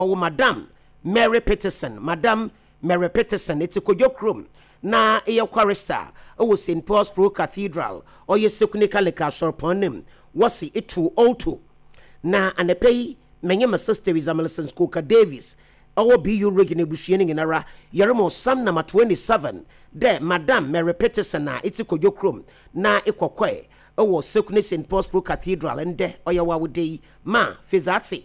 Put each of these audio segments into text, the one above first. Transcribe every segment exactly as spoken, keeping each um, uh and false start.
oh Madam Mary Peterson, Madam Mary Peterson, it's a Kojokrum. Na eya chorister o Saint Paul's Pro Cathedral o ye sekunika leka sorponim wasi itu auto na anepei menye my sister is Amelson Skoka Davis o B U region ebusueni nginara yeremo sam number twenty-seven de Madam Mary Peterson na iti Kojokrum na ikokwe o sekuni Saint Paul's Pro Cathedral ende o ya wawudei ma fizati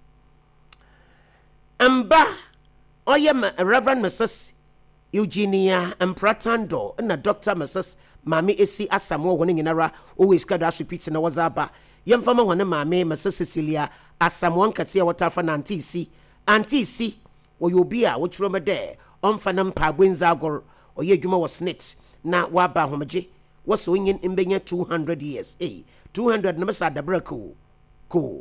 amba o ye Reverend Missus Eugenia Empratando na Doctor Missus Mami Esi Asamoah woni nyinara always kada repeat na wazaba yemfama wona Mami Missus Cecilia Asamoah nkatia watafa na anti si anti si oyobia wo chiro mede onfa na mpagwenza agor oye adwuma wo snakes na waba homeje wose onyin mbenya two hundred years eh two hundred na masa dabra ko ko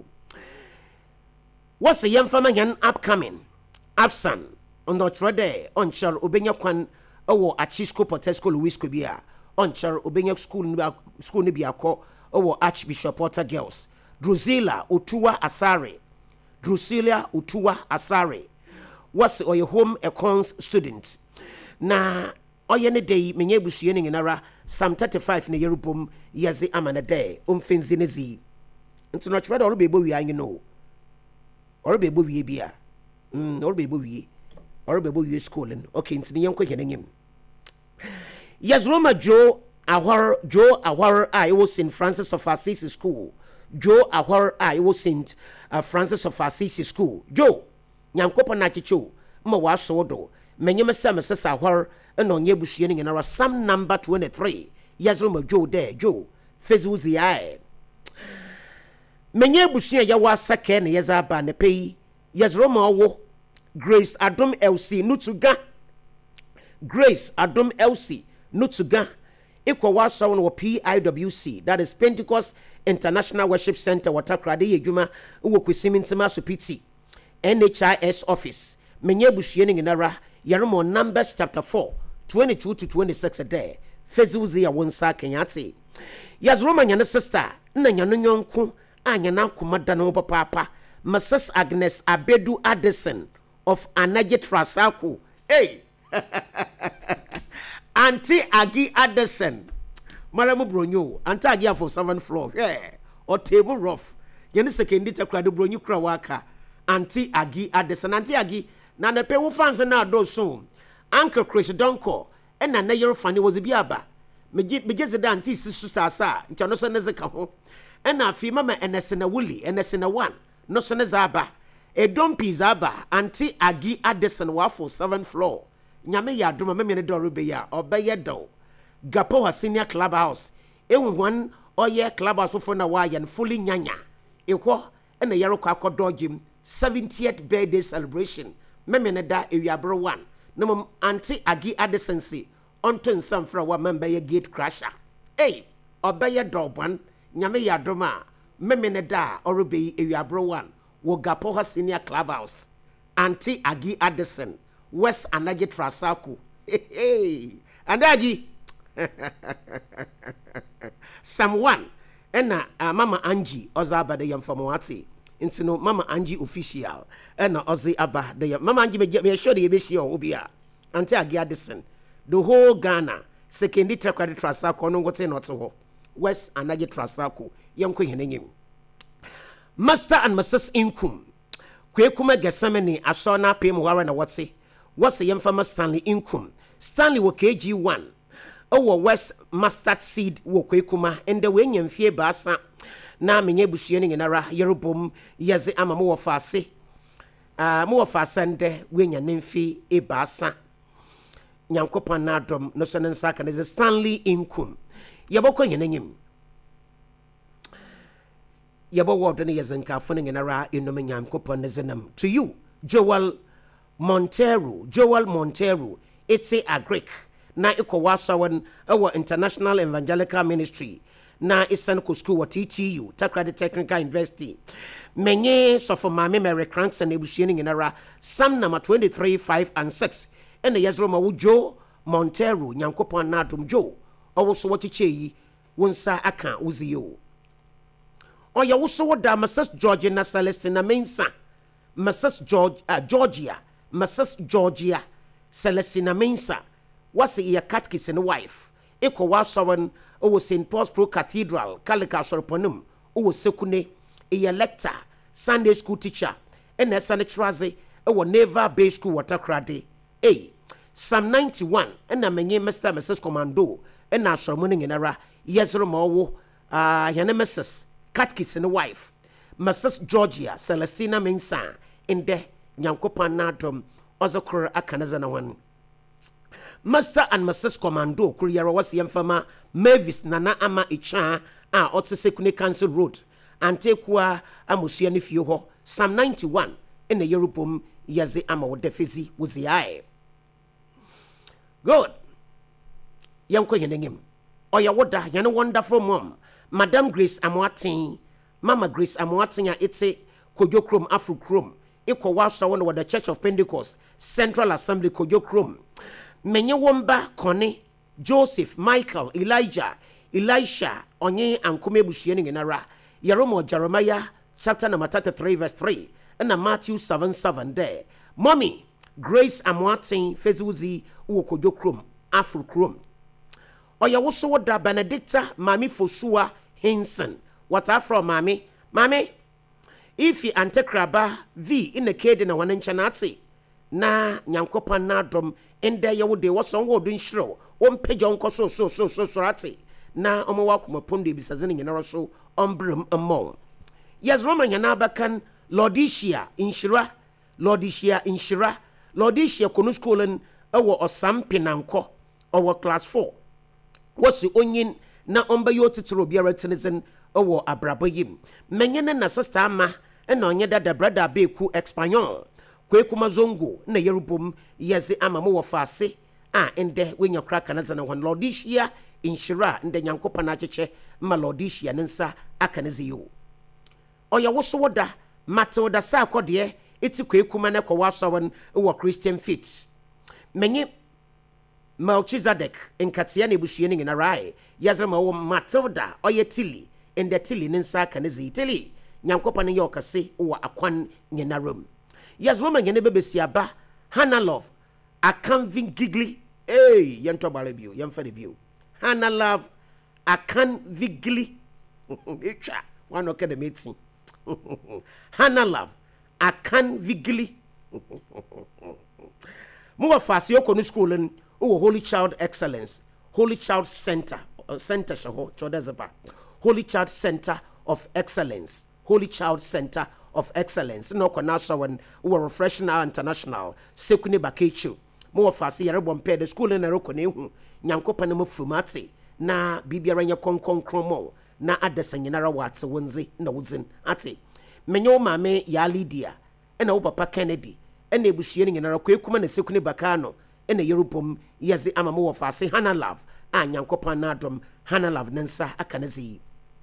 wose yemfama yan upcoming afsan on the trade on char obenya kwan owo Achisco Potesco Louis Kobia on char obenya school school ni biako owo Archbishop Porter Girls Drusilla Utua Asare Drusilla Utua Asare was oye home econs student na oye ne day menye busue ne nginara Psalm thirty-five ne yerubum yazi amana day umfinzi nezi nti no trade oro bebo wi anyi no oro bebo wi bia mm oro bebo wi or bebo you schooling okay into the young quick yes Roma Joe Awar Joe Awar I was Saint Francis of Assisi School Joe Awar I was Saint uh, Francis of Assisi School Joe Nyankopa Nachicho ma wa sodo menyema sam sesa Awar and on yebushie in our Psalm number twenty-three yes Roma Joe there Joe fezuzi ai menye bushie ya wa sake ne yezaba ne pei yes Roma wo Grace Adom L C Nutuga Grace Adom L C Nutuga Iko wasa wono P I W C that is Pentecost International Worship Center Watakrade yejuma uwo kwesimintima so P T N H I S office menye bushie nginara yeremo Numbers chapter four twenty-two to twenty-six a day fezuzi ya wonsa kenyate yazroma nyane sister na nyano nyonko anyana komada no papa Missus Agnes Abedu Addison of Anaje Trasaku. Hey! Auntie Agi Addison. Malamu Bronyo. Auntie Agi for seventh floor. Yeah. Or table rough. Yeni sekendi takrado Bronyo Krawaka. Auntie Agi Addison. Auntie Agi. Na na pe wo fans na do so. Uncle Chris Donko. En na na yero fani was biaba. Meje meje zeda auntie sisu sa. Nchano so nezeka ho. En na fi mama enesena wuli. Enesena one. No so nezaba. A dumpy zaba, Auntie Agi Addison wafo seventh floor. Nyame ya duma meme ne do be ya obeye do. Gapo senior clubhouse. Ewu one oye clubhouse for na wa yan fully nyanya. Ekwo e na yero kwa akodogim seventieth birthday celebration. Meme ne da ewiabro one. No Auntie Agi Addison si onto nsam fra wa member ye gate crasher. Hey, obeye do one. Nyame ya duma meme ne da orube ewiabro one. Wogapoha Senior Clubhouse, Auntie Agi Addison, West Anaje Trasaku. Hey, hey. And Agi, someone, and uh, Mama Angie, Ozaba the Yamfamawati, into no Mama Angie official, and Ozzy Abba, the Mama Angie may get me a show the Ebishio Ubia, Auntie Agi Addison, the whole Ghana, second liter credit Trasaku, no what's not so West Anaje Trasaku, young Queen. Master and Missus Inkum. Kwekuma Gesamene Asona Pim Warren Watsi. What's the infamous Stanley Inkum? Stanley wo K G one. Owo West Mustard Seed wo Kwekuma and the wing and fear basa. Na menye bushieni nara yerubum yazi ama mo fase. Ah mo fasande wenya nemfi e basa. Nyankopa nadom no senensa kan is Stanley Inkum. Yaboko yenenyim. Yabo word ne yezenka funing in ara inome nyankopon nezenam to you Joel Montero Joel Montero it's a Greek na iko wasawan our International Evangelical Ministry na isan ko school what T T U Takrade Technical University menye so for mama Mary Cranks and ebushiening in ara Psalm number twenty-three five and six and the yazroma wo Joe Montero nyankopon nadum Joe owo so what yi wonsa aka uziyo Oya wuso da Missus Georgina Celestina Mensa Missus George, uh, Georgia, Missus Georgia, Celestina Mensah, was a catechist wife. Eko wasawan o Saint Paul's Pro Cathedral, Kalika Sorponum, o Sekune, a lector, Sunday school teacher, and a sanitrazi, o Naval Base School Watercrady. A Psalm ninety-one, and a many Mister Missus Commando, and our ceremony in era, Yezro Mowo, uh, Yanemesis, catechist wife, Missus Georgia, Celestina Mensah, in the Nyankopa Nadum, Ozokura Akanazana one. Master and Missus Commando, Kuriara was the infama Mavis Nana Ama Icha, ah, Otsekune Council Road, and Tekua Amusiani Fioho, Psalm ninety-one, in the Europum, Yazi Ama Defizi was the eye. Good. Yanko Yeningim. Oya Wada, Yana wonderful mom, Madame Grace Amwatin, Mama Grace Amwatin, it's a Koyo Chrome Afro Chrome, Eko Wasa one with the Church of Pentecost, Central Assembly Koyo Chrome. Menye Womba, Connie, Joseph, Michael, Elijah, Elisha, Onye, and Kumebu Shiening in Ara, Yeromo, Jeremiah, chapter number thirty-three, verse three, and a Matthew seven seven there. Mommy, Grace Amwatin, Fezuzi, Uokoyo Chrome, Afro Chrome. Oya woso da Benedicta, Mami Fosua, Hinson. What are from Mami? Mami, if you antekraba V in the kid in a one inch nazi. Na Nyankopa Nadom in there you would do what some would show. One page on so so so so sorati. Na Omawakuma Pundi Bisazing in also umbrum among. Yes, Roman Yanabakan, Lordishia in Shira, Lordishia in Shira, Lordishia Konuskulen, our or some pinanko, our class four. What's the onion na omba yoti to Robiara Tennyson, our abrabayim. Menyan na sister ma, and on yada da brother beku expanion. Kwekuma zongo na yerubum yezi amamu wa fase ah ende wenya kraka na zana wan Lordishia inshira ende Nyankopa na cheche ma Lordishia nensa akanezi yo oya woso woda mate da sa akode eti kwekuma na kwa wasawan wo Christian Fits menye Melchizedek enkatia na bushie ni na rai yazra ma wo Matilda oya tili ende tili nensa akanezi tili Nyankopa na yokase wo akwan nyenarum. Yes, woman, you never be siaba. Hannah Love, I can't vin giggly. Hey, yan to balabu, yan fedibu. Hannah Love, I can't vigly. One okay the meeting. Hannah Love, I can't vigly. More fast, you can school and oh, Holy Child Excellence, Holy Child Center, uh, Center, Shaho, Chodazaba, Holy Child Center of Excellence, Holy Child Center of Excellence. No konasa when we refreshing our international sekuni bakechu. More fast here one pair the school in a rokone Nyankopa na mfumati na bibiara nya konkon kromo na adesa nyinara watse wonze na wuzin ate. Menyo mame ya Lydia ena wo papa Kennedy ena ebushie nyinara kwekuma na sekuni bakano ena yerupom yezi ama mo fast Hannah Love a Nyankopa na adom Hannah Love nensa akanezi.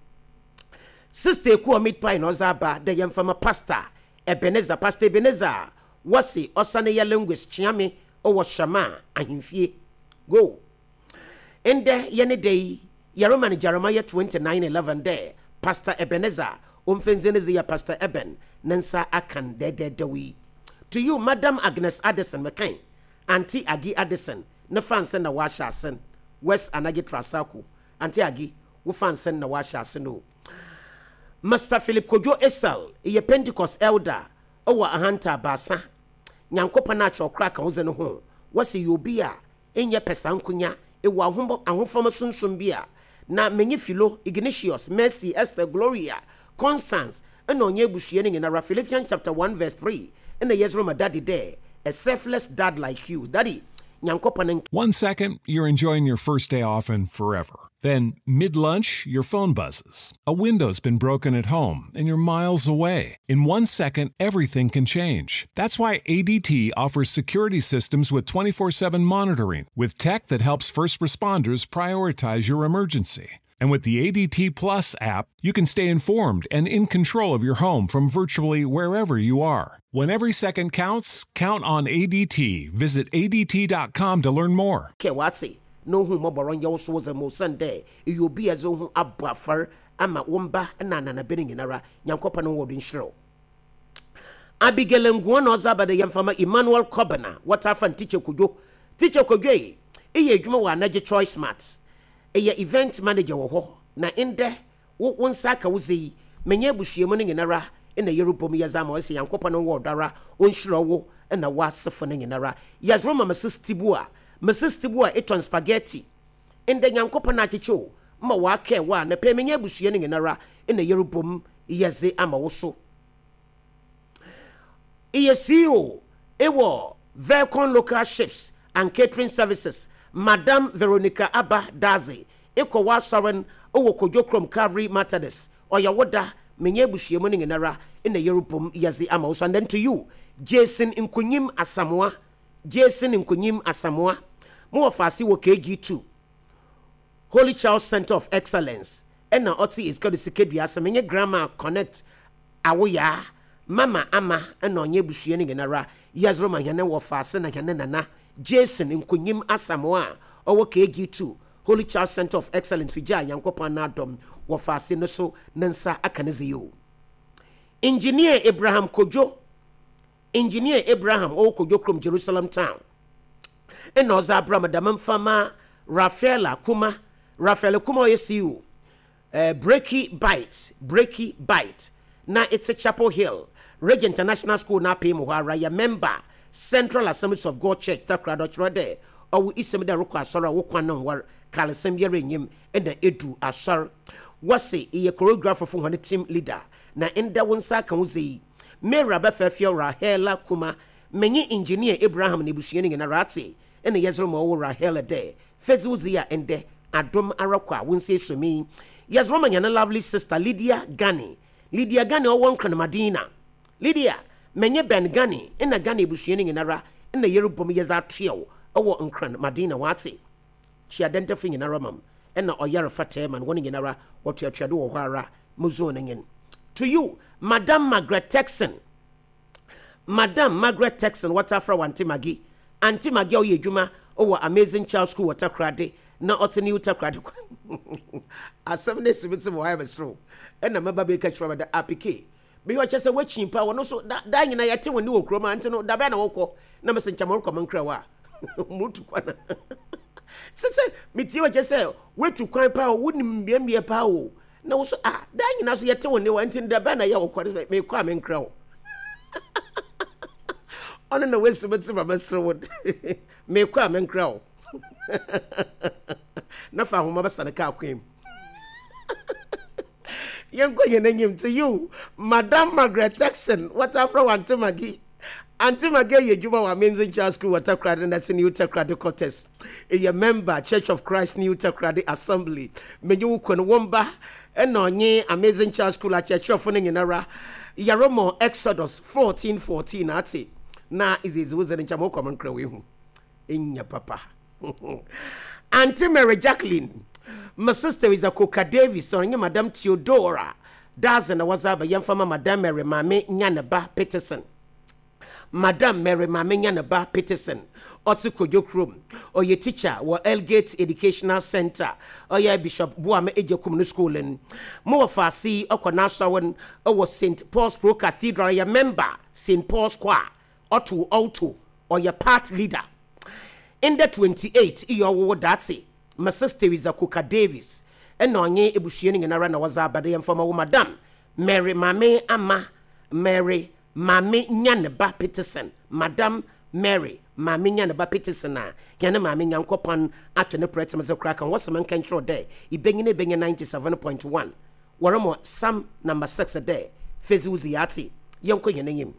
Sister Kuwa meat pie no zaba de yamfama pastor Ebenezer pastor Ebenezer wasi osane ya linguist chiame o shama ahimfie go ende yene day Yeromani Jeremiah twenty-nine eleven there pastor Ebenezer umfenzenezi ya pastor Eben nensa akan de de dewi to you Madam Agnes Addison McCain Auntie Agi Addison ne fansen na washa sen West Anagi Trasaku Auntie Agi wo fansen na washa sen no Master Philip Kojo Esel, ye Pentecost elder, owa ahanta basa. Nyankopa na cho kraka woze no ho. Wase yobia enye pesankunya e wa ahombo ahofama sunsun bia. Na menye Philo, Ignatius, Mercy, Esther, Gloria, Constance, eno onye bushie ni na Philippians chapter one verse three. Ene yezro ma daddy there, a selfless dad like you. Daddy, Nyankopa. One second, you're enjoying your first day off and forever. Then, mid-lunch, your phone buzzes. A window's been broken at home, and you're miles away. In one second, everything can change. That's why A D T offers security systems with twenty-four seven monitoring, with tech that helps first responders prioritize your emergency. And with the A D T Plus app, you can stay informed and in control of your home from virtually wherever you are. When every second counts, count on A D T. Visit A D T dot com to learn more. Okay, what's it? No who moboron yo so was a mo Sunday. You be as who abafar ama womba na na na bidding in ara Nyankopa no word in shiro. Abigail Nguona ozaba de yamfama Emmanuel Kobana wata fan teacher Kujo teacher Kojwe eye adwuma wa Anaje Choice Smart eye event manager wo ho na inde wo wonsa ka wuzi menye buhyiemu ne nyinara ina yerubom yazama ose yankopa no wo dara onhiro wo na wasefo ne nyinara yazroma masistibu a masistibu a eton spaghetti inde yankopa na chicho ma wa ka wa na pe menye buhyiemu ne nyinara ina yerubom yaze ama wo so E C O Ewo Velcon Local Ships and Catering Services Madam Veronica Abba Dazi Eko Wasaren Owo Kojokrom Calvary Methodist Oyawoda menye buhyiemu ne nyinara ina yerubom yaze ama wo so. And then to you Jason Nkunyim Asamoah Jason Nkunyim Asamoah mo ofasi wo K G two Holy Child Center of Excellence ena oti is God sekedua asamenye grammar connect awoya mama ama ena onye buhwie ne genara yazro mahane wo fase na hane nana Jason Nkunyim Asamoah owo K G two Holy Child Center of Excellence fija yankopon na dom wo fase no so nansa akaneze yo. Engineer Abraham Kojo Engineer Abraham owo Kojo krom Jerusalem town ena oza Abraham Madam Fama Rafaela Kuma Rafaela Kuma oyesu uh, Breaky Bite Breaky Bite na it's a Chapel Hill Reg International School na pay mo hara ya member Central Assemblies of God Church takrado chrode owo isem da rokwa asora wo kwanon war kalesem yere nyim ena edu asor wase ye choreographer for one team leader na enda wonsa kan wuzi Mary Abafafia Rahela Kuma menye engineer Abraham ne buhwie ne na rate ena yezro mo wo Rahela de fezuzi ya ende adom arakwa wonse somi yezro manyana lovely sister Lydia Gani Lydia Gani o won kran Madina Lydia menye Ben Gani ena Gani buhwie ne nyinara ena yerubom yeza tweo owo nkran Madina wate she identify nyinara mam ena oyare fateman woni nyinara wotuatuado wo hwara muzo nenyen. To you Madam Margaret Texan Madam Margaret Texan wata fra wanti magi anti magi o yedwuma owo Amazing Child School wata krade na otini wata krade asem ne sibiti mo ha besro ena maba be ka chwa da apike be ho chese wachimpa wono so da nyina yate woni wo kroma anti no da be na wokọ na mesencha mo kọ mankra wa mutu kwana sese miti wa chese wetu kwan pa wo ni mbiambia pa wo na wo so ah da nyina so yate woni wa anti da be na ya wokọ me kọ amankra wo ono na wesi meti baba sro me kọ amankra wo na fa homa basana ka akwem yenko yenanyim to you Madam Margaret Texan what afro wanti magi anti magi yedwuma wa Amazing Child School wata krade na tin Utah Krade Cortes e member Church of Christ New Utah Krade Assembly menye wukon womba ena onye Amazing Child School a church of ne nyinara Yaromo Exodus fourteen fourteen ati na izizi wuzene nchamo kwa mankra wehu enya papa Auntie Mary Jacqueline my sister is a Coca Davis or Madam Theodora Dazen wazaba yamfama Madam Mary Mame Nyanaba Peterson Madam Mary Mame Nyanaba Peterson Otsu Kojokrum or your teacher or Elgate Educational Center or your Bishop Buame Ejokum School and more fasi Okonasawan or Saint Paul's Pro Cathedral your member Saint Paul's Choir or to auto or your part leader in the twenty-eight iyo that's my sister is a Coca Davis and onye ebuhwie ne na waza abade yamfama wo Madam Mary Mame Ama Mary Mame Nyaneba Peterson Madam Mary Mame Nyaneba Peterson a yana Mame Nyankopon atone prete me zakra kan woseman kan tro there ibenyine benye ninety-seven point one waramo Sam number six a day fezuzi yati yanko yenanyim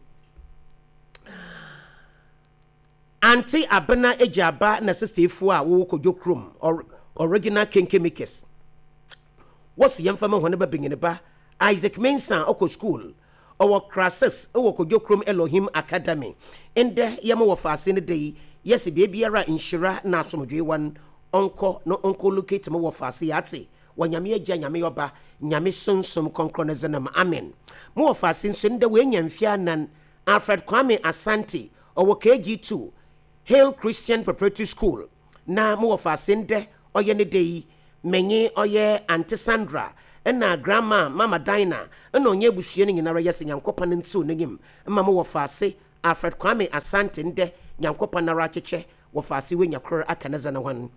Auntie Abena Ejaba na sister Ifua wo Kojokrom or original Kenkemikes. What's yamfama hone ba bingine ba Isaac Mensa oko school or Crassus o Kojokrom Elohim Academy. Ende yama wo fase ne dey yes baby ara inshira na asomdwe wan onko no onko locate mo wo fase yate wanyame agya nyame yoba nyame sonsom konkro ne zenam amen. Mo wo fase nse we nyamfia nan Alfred Kwame Asante or K G two Hail Christian Preparatory School na mo wo fase nde oye ne dey menye oye Auntie Sandra ena grandma mama Dina ena onye bushie ni nyinara yesi nyankopa ne ntu n'enyim mama wo faase Alfred Kwame Asante nde nyankopa na ra cheche wo faase we nyakro akaneza na hwan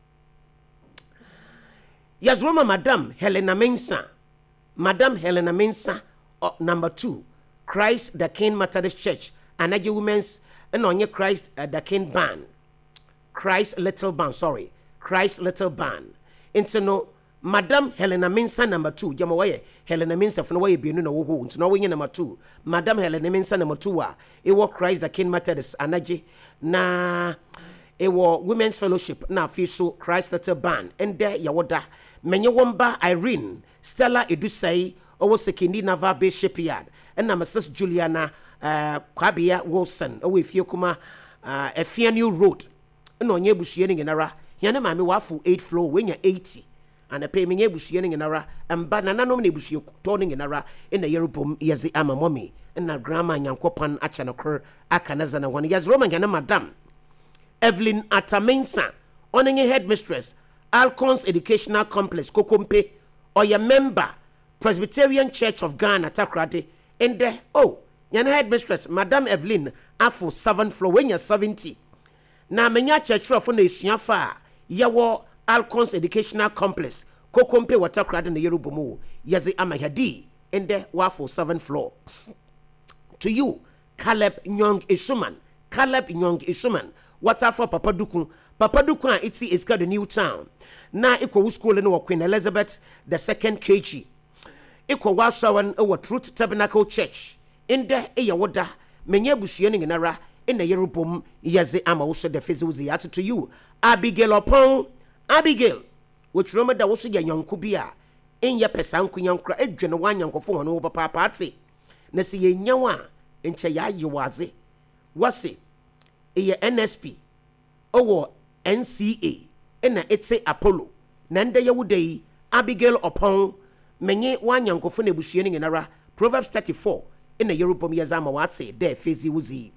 Yazroma Madam Helena Mensah Madam Helena Mensah uh, number two Christ the King Methodist Church Anaje Women's ena onye Christ uh, the King Band Christ Little Band sorry Christ Little Band into no Madam Helena Mensah number two jama waye Helena Mensah funa waye bienu na wo ho into no wenye number two Madam Helena Mensah number two a e wo Christ the King Methodist Anaje na e wo Women's Fellowship na fi so Christ Little Band ende yawoda menye womba Irene Stella Edusai owo Sekindi Naval Base Shipyard and na Missus Juliana uh, Kwabia Wilson owo efie kuma uh, Efianu Road no onye busuye ni nara hiane maame wafu eight floor wenya eighty and pay menye busuye ni nara amba na nanom ne busuye to ni nara in the yerubom yezi ama mommy na grandma nyankopan acha no kr aka na zana woni yezi Roman yana Madam Evelyn Atamensa onenye headmistress Alcons Educational Complex Kokompe or your member Presbyterian Church of Ghana Takrade and the oh yana headmistress Madam Evelyn afo seven floor wenya seventy na menya church of na esuafa yawo Alcons Educational Complex Kokompe Watakrade na Yerubomu yazi amahadi and the wafo seven floor to you Caleb Nyong Isuman Caleb Nyong Isuman water for Papa Duku Papa Duku a iti is got the new town na iko school no Queen Elizabeth the second K G iko wasawan e Truth Tabernacle Church in the eyawoda menye busuye ni nara in the Yerubum yaze ama also the fizuzi atu to you Abigail upon Abigail which remember that also ya nyonku bia in ya pesanku nyankra edwene wan yankofo hono papa party na si ye nyawa enche ya yiwaze wase eye N S P owo N C A ena etse Apollo na nda yewudei Abigail upon menye wan yankofo na busuye ni nara Proverbs thirty-four in the Yerubum yazama watse de fizi wuzi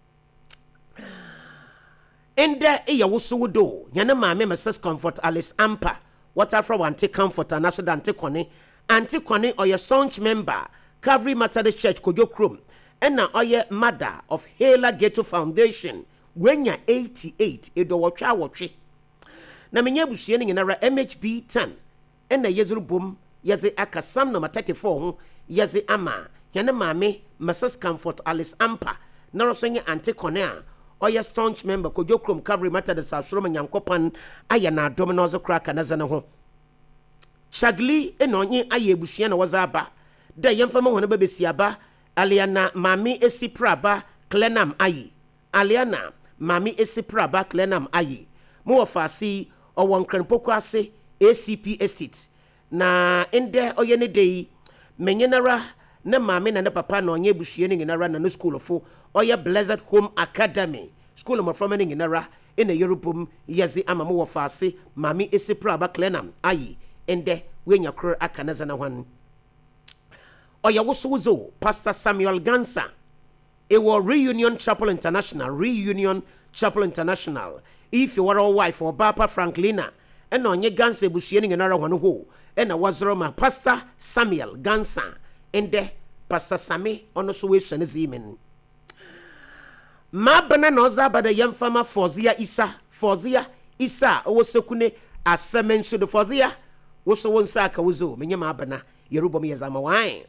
Ende iya wusuwudo yana maame Missus Comfort Alice Ampa water from anti comfort and national anti kone anti kone or your staunch member Calvary Methodist Church Kojo Krom and na oye mother of Hela Ghetto Foundation wenya eighty-eight edo watwa watwe na menye busuye ni nara M H B ten and na Yerubum yaze aka Psalm number thirty-four yaze ama yana maame Missus Comfort Alice Ampa na rosenye anti kone a oya staunch member Kojo Krom Calvary Methodist Asroma Nyankopan aya na dominozo kraka na zana ho Chagli enonye aye bushia na wazaba da yemfama hono bebesi aba Aliana mami esipraba Klenam ayi Aliana mami esipraba Klenam ayi mo ofasi owon krenpoko ase A C P Estate na ende oye ne dei menyenara na mami na ne papa na onye bushie ni nara na no school of oya Blessed Home Academy school of from ni nara in the Yerubum yazi ama mo wafase mami esipra ba Klenam ayi ende wenya kro akanaza na hwan oya wosozo Pastor Samuel Gansa ewo Reunion Chapel International Reunion Chapel International if you were a wife or Papa Franklina and onye Gansa bushie ni nara hwan ho ena wazoro ma Pastor Samuel Gansa ende Pastor Sami ono so we shane zimen mabana no zaba da yamfama Fozia Isa Fozia Isa owo sekune asemen so de Fozia wo so won saka wozo menye mabana Yerubom yezama wan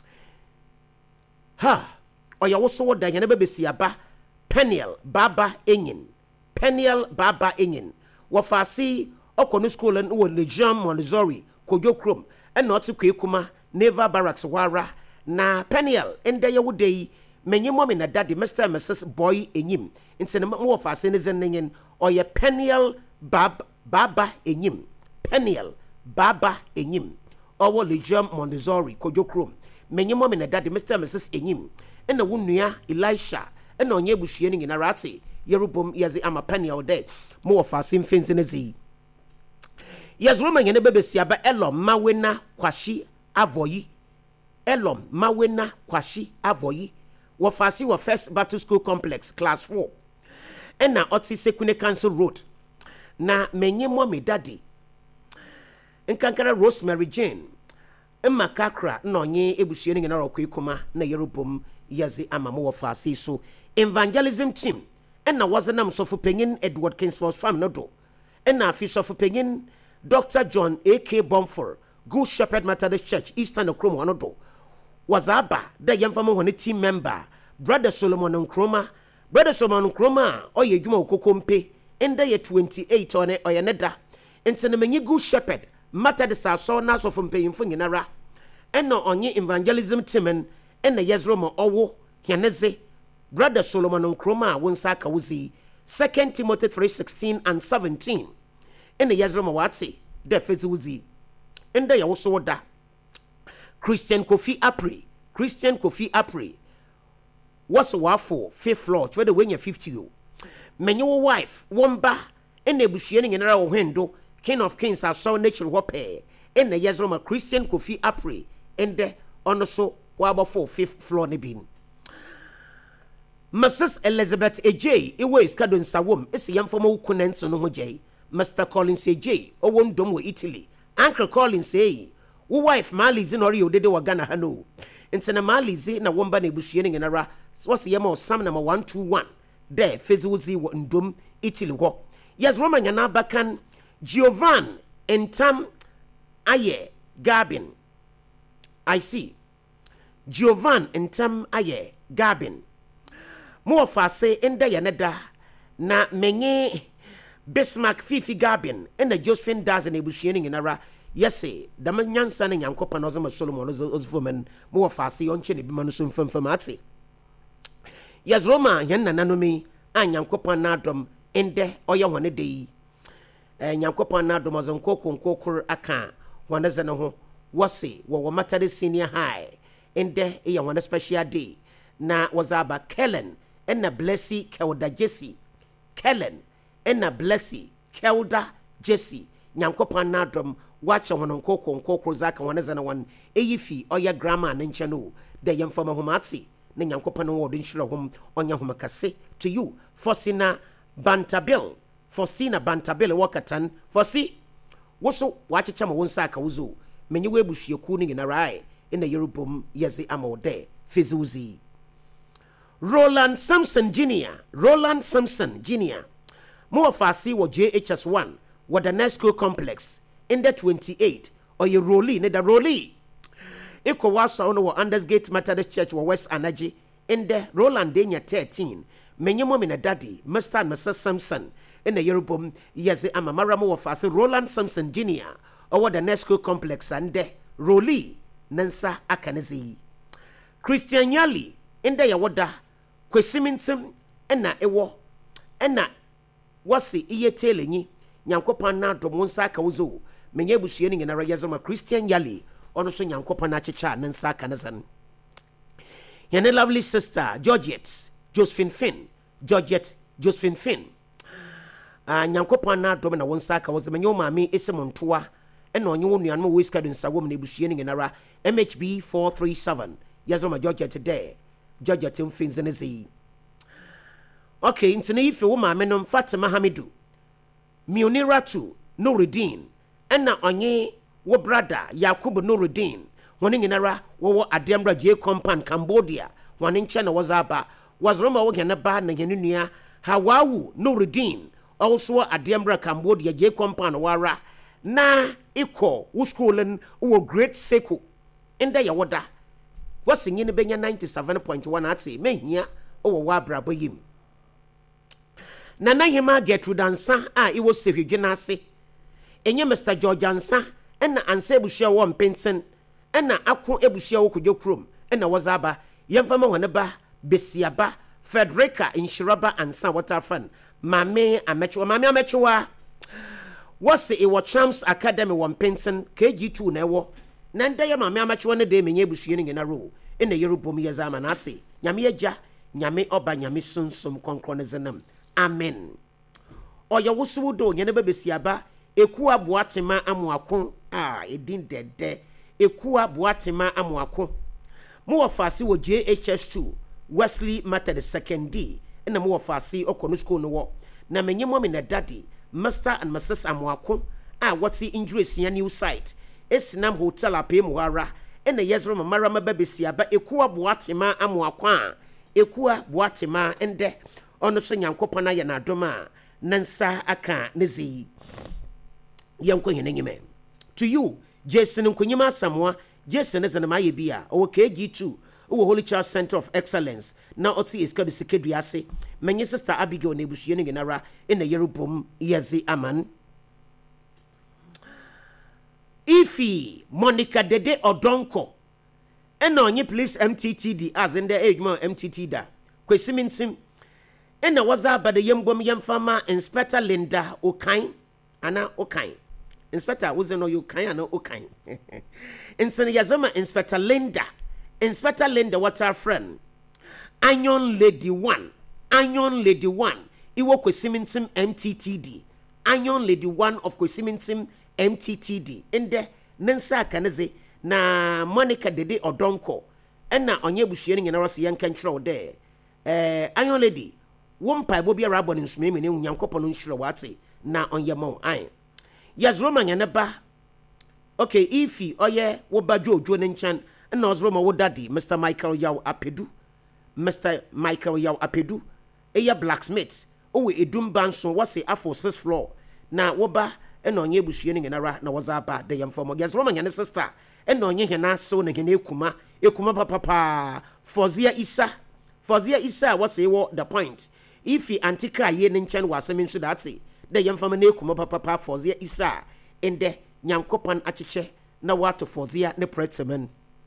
ha oya wo so woda nyane bebesi aba Peniel Baba Enyin Peniel Baba Enyin wo fasi okono school en wo Legion Montessori Kojo Krom en not kwekuma Naval Barracks wara na Peniel ende yewudei menye mommy na daddy Mister and Missus Boy Enyim nti ne mo fa ase ne zenenyen oye Peniel Bab Baba Enyim Peniel Baba Enyim owo Legion Montessori Kojo Krom menye mommy na daddy Mister and Missus Enyim ena wunua Elisha ena onye bushie ni na rate Yerubom yazi ama Peniel de mo fa ase mfenzi ne zi Yazroma nyane bebesi aba Elom Mawena Kwashi Avoyi Elom Mawena Kwashi Avoyi wafasi wa First Baptist School Complex class four ena oti Sekune Council Road na menye mommy daddy nkankara Rosemary Jane emma kakra na onye ebusuani ngena rokwe kuma na yerubom yazi amamo wo faase so evangelism team enna wazenam sofo penyin Edward Kingsford fam no do enna afi sofo penyin Doctor John A K Bomfor Good Shepherd Methodist Church Eastern Okrom no do wazaba da yemfamo hone team member Brother Solomon Nkroma Brother Solomon Nkroma oye dwuma okokompe enda ye twenty-eight one oye neda ntene menyi Good Shepherd Methodist aso na sofo mpanyimfo nyinara enna onye evangelism team enna Yezromo owo yaneze Brother Solomon Nkroma wonsa ka wuzi Second Timothy three sixteen and seventeen enna Yezromo watse de fezi wuzi enda ya woso da Christian Kofi Apri Christian Kofi Apri was wafo fifth floor twe de wenya fifty yo menye wo wife womba enna ebusuani ngenera wo hwendo King of Kings aso nature hope enna Yezromo Christian Kofi Apri ende ono so wabafo fifth floor ne bin Missus Elizabeth Ejay ewe iskadon sawom esi yamfoma ukunenso no hojay Mister Collins Ejay owom dom wo Italy Uncle Collins say wo wife Malizi no ri odede wa Ghana hano ntena Malizi na womba na ebusuani ngenara wose yema osam na ma one two one there feziwuzi wo ndom Italy ho yes Roma nyana bakan Giovan Entam Aye Gabin I see Giovan Entam Aye Gabin mo fase enda yaneda na menye Bismarck Fifi Gabin enda Josephine Daz na ebusuani ngenara yese dam nyansa na nyankopa na ozoma Solomon ozfomen mo fase yonche ne bima no so mfamfam ate yes Roma yan nanomi anyankopa na adom ende oya hone de yi eh nyankopa na adom ozonkoko nkokor aka hone ze ne ho wose wo matade senior high ende e ya hone special day na wazaba Kellen enna Blessy Kelda Jesse Kellen enna Blessy Kelda Jesse nyankopa na adom wacha hono nkoko nkoko zaka hone ze ne wan eyifi oya grandma na nchano de yemfama homati na nyankopa no wodo nshira hom onya homakase to you Fosina Bantabil Fosina Bantabil wakatan Fosi woso wachicha ma wonsa aka wuzo menye webuhieku ni na rai ina yerubom yezi amode fizuzi Roland Samson Junior Roland Samson Junior mo afasi wo J H S one wo the Nesco complex in the twenty-eight or ye Roli ne da Roli iko wasa ono wo Andersgate Methodist Church wo West Anaji in the Roland Denya thirteen menye mo na daddy Mister and Missus Samson in the yerubom yezi amamara mo afasi Roland Samson Junior or the Nesco complex and the Roli nansa akanezi Christian Yali in the yawoda kwesimintim ena ewo ena wasi iye telenyi nyankopa na domonsa ka wuzo menye busuani ngena Yezromo Christian Yali ono so nyankopa na chicha nansa kanazan yene lovely sister Georgette Josephine Finn Georgette Josephine Finn ah nyankopa na dom na wonsa ka wuzo menye maami esemontoa ena onye wo nuan mo wiska dun sawom na busuani ngena M H B four three seven Yezromo Georgette today Georgia Tim Finzenezi. Okay, ntene ife wo maame no Fatima Hamidu. Mioniratu Nuruddin. Enna onye wo brother Yakubu Nuruddin. Woni nyinara wo Ademra J compound Cambodia. Woni nche na wazaba. Wazroma wo gena ba na yenunua Hawawu Nuruddin. Also Ademra Cambodia J compound wara na iko wo schoolen wo Great Seku. Enda ya woda. What's in Benya ninety-seven point one at say, Mehia, or Wabra Boyim. Nana Hima get through dansa, ah, it was Savior Genasi. And you, Mister George Ansa, and Ansebushia one Pinson, and na Aku Ebushia Okujokrum, and I was Abba, Yamfama Wanaba, Besiaba, Frederica in Shiraba and San Waterfan, Mame, Amechua, Mamma Mechua. What's it was Champs Academy one Pinson, K G two Newo. Nanda ya mama amachwa ne de menye busuani ngena ro in the yerubom yazama natse nyame agya nyame oba nyame sunsom konkrone zenam amen oya wosu do nyene babesiaba eku aboatema amoako ah edin dede eku aboatema amoako mo wafase wo J H S two Wesley Methodist second D na mo wafase okono school no wo na menye mo me na daddy Mister and Missus Amoako ah what's the injury sia new site esinam hotel apemu ara ena yezro mamara mababesi aba ekuwa boatema amoakwa ekuwa boatema ende ono so nyankopona ye na adoma nansa aka nezi yanko yenanyime to you Jason Nkunyima Samoa Jason is an maye bia o K G two o Holy Child Center of Excellence na oti iska de sekeduase menye sister Abigail nebushie ne genara in the yerubum yezi aman Ifi Monica Dede Odonko ena onye police M T T D as in the age mo M T T da kwesimintim ena waza bade yembom yemfama Inspector Linda Okan ana Okan Inspector was no you can no Okan Insen yazama Inspector Linda Inspector Linda what's our friend Anyon Lady one Anyon Lady one iwo kwesimintim M T T D Anyon Lady one of kwesimintim M T T D inde nensa kaneze na Monica Dede Odonko ena onye bushie ne naro se yanka nkyerɛ de eh Anyon Lady wompa bo bia rabon nsumemi ne nyankopɔn nhyerɛ wate na onye mo an yazroma nyane ba okay ifi oye wo ba jojo ne nchan na ozroma wo daddy Mister Michael Yaw Apedu Mister Michael Yaw Apedu eya blacksmith o we edum banso wase afo sixth floor na wo ba ena onye bushie ne nara na waza ba de yamfo yazroma nyane sister ena onye hena so ne hena ekuma ekuma papa pa Fozia Isa Fozia Isa wase wo the point ifi antika ye ne nchan wasem nso date de yamfama ne ekuma papa pa Fozia Isa ende nyankopan achiche na wato Fozia ne pretsemen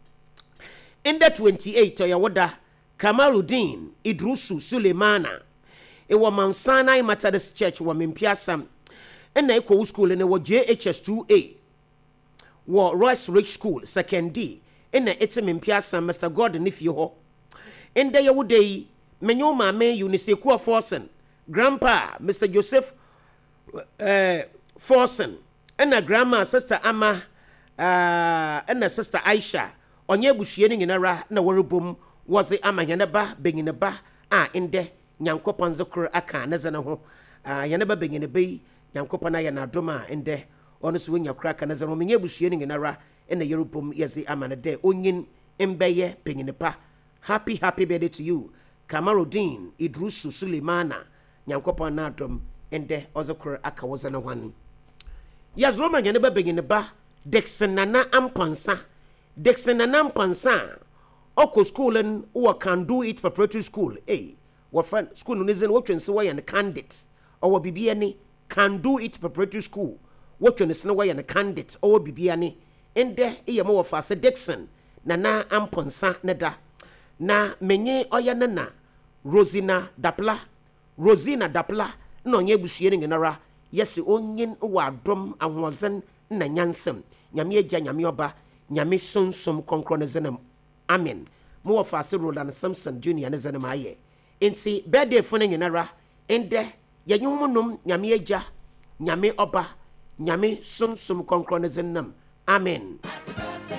in the twenty-eight ya woda Kamaludin Idrusu Sulemana e wo Mansana Methodist Church wo mempiasam ena ekwo school ne wo J H S two A wo Royce Rich School second D ena etse mempiasam Mister Gordon nifie ho ende ya wodai menyo mame Uniseku of Forsen grandpa Mister Joseph uh, Forsen ena grandma sister Ama uh, ena sister Aisha onye bushie ne nyinara na worubum woze ama yeneba begineba a inde nyankopon zekor aka na zana ho a yeneba beginebe nyankopon na yana doma inde ono so nya kra aka na zana menye bushie ne nyinara ena yerubum yeze ama na de onyin embeye begineba happy happy birthday to you Kamarudin Idrusu Sulemana nyankopon na dom inde ozekor aka wozana hwan yazroma yeneba begineba Dixon Nana Ampansa Dixon Nana Ampansa oko school and or can do it preparatory school eh what friend school nizen what you say and candidate or bibi any can do it preparatory school what you say and candidate or bibi any ende e mo fa se Dixon Nana Ampansa neda na menye oya nana Rosina Dapla Rosina Dapla no nye bushie ne nara yesi onyin wa dom ahozen na nyansem nyame agya nyame oba nyame sonsom konkro ne zenem amen mo fa se Roland Samson Junior ne zenem aye enti birthday fo ne nara ende yanyumunum nyame agya nyame oba nyame sonsom konkro ne zenem amen.